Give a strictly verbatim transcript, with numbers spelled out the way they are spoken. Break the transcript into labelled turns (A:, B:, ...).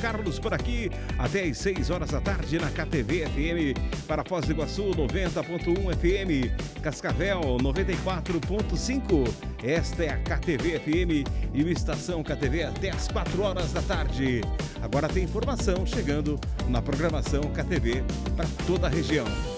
A: Carlos por aqui, até às seis horas da tarde na K T V F M, para Foz do Iguaçu noventa ponto um F M, Cascavel noventa e quatro ponto cinco. Esta é a K T V F M e o Estação K T V até às quatro horas da tarde. Agora tem informação chegando na programação K T V para toda a região.